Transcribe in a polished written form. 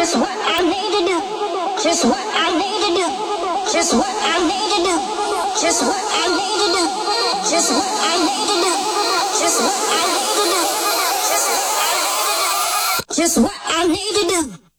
Just what I need to do. Just what I need to do. Just what I need to do. Just what I need to do. Just what I need to do. Just what I need to do. Just what I need to do. Just what I need to do.